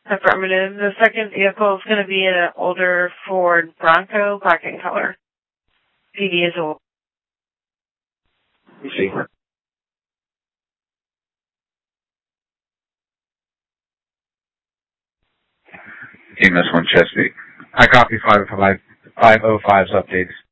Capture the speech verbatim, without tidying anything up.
Affirmative. The second vehicle is going to be an older Ford Bronco, black in color. P D is old. See. Team S one Chesapeake. I copy five oh five's updates.